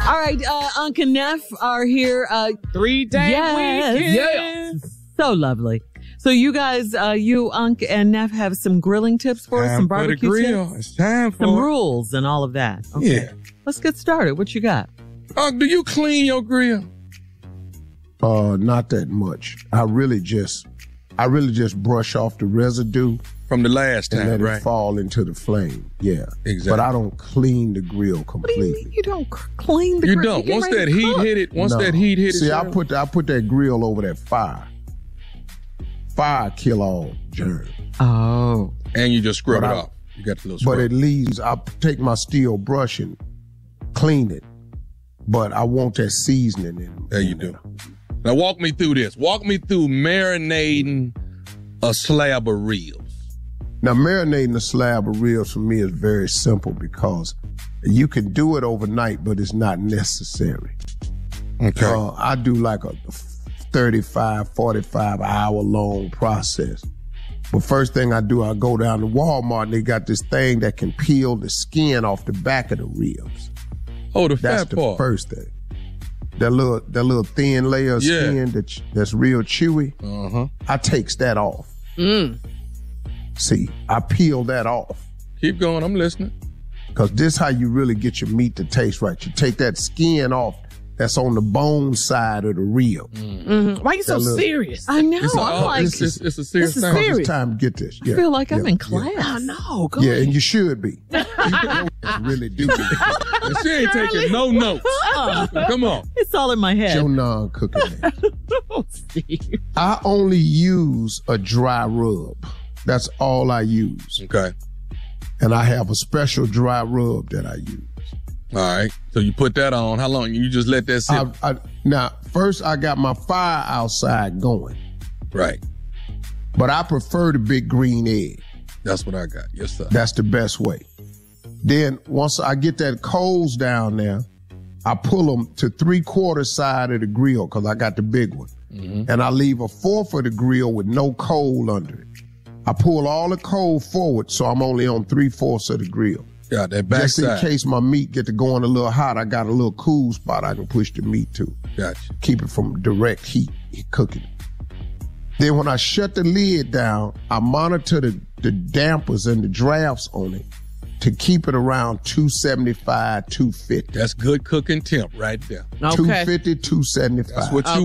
All right, Unc and Neff are here. 3-day weekend. Yeah. So lovely. So you guys, you, Unc and Neff, have some grilling tips for us? Some barbecue for the grill. tips? It's time for some rules and all of that. Okay. Yeah. Let's get started. What you got? Unc, do you clean your grill? Not that much. I really just brush off the residue From the last and time, let right? it fall into the flame. Yeah. Exactly. But I don't clean the grill What do completely. you mean you don't clean the You grill? don't. You're Once getting that ready to heat cook. hit it, No. that heat hit it. See, I Shirley, put that grill over that fire. Fire kill all germs. Oh. and you just scrub But it I- off. You got the little scrub. But at least I take my steel brush and clean it. But I want that seasoning in. There you do. Now walk me through this. Walk me through marinating a slab of ribs. Now, marinating a slab of ribs for me is very simple because you can do it overnight, but it's not necessary. Okay. I do like a 35, 45 hour long process. But first thing I do, I go down to Walmart and they got this thing that can peel the skin off the back of the ribs. Oh, the That's fat the part. first thing. That little thin layer of Yeah. skin that's real chewy. Uh-huh. I takes that off. See, I peel that off. Keep going. I'm listening. Because this how you really get your meat to taste right. You take that skin off that's on the bone side of the rib. Why you so That little- serious? I know. It's a, I'm like, it's a serious this is thing. serious. It's time to get this. I feel like I'm in class. Oh, no. Go Yeah, ahead. and you should be. You really do. And she ain't taking no notes. Come on. It's all in my head. Your non-cooking man. Oh, Steve. I only use a dry rub. That's all I use. Okay. And I have a special dry rub that I use. All right. So you put that on. How long? You just let that sit? Now, first I got my fire outside going, Right. but I prefer the big green egg. That's what I got. Yes, sir. That's the best way. Then once I get that coals down there, I pull them to 3/4 side of the grill because I got the big one. And I leave a 1/4 of the grill with no coal under it. I pull all the coal forward so I'm only on 3/4 of the grill. Got that Just in backside. case my meat get to going a little hot, I got a little cool spot I can push the meat to. Gotcha. Keep it from direct heat cooking. Then when I shut the lid down, I monitor the dampers and the drafts on it to keep it around 275, 250. That's good cooking temp right there. Okay. 250, 275. That's what you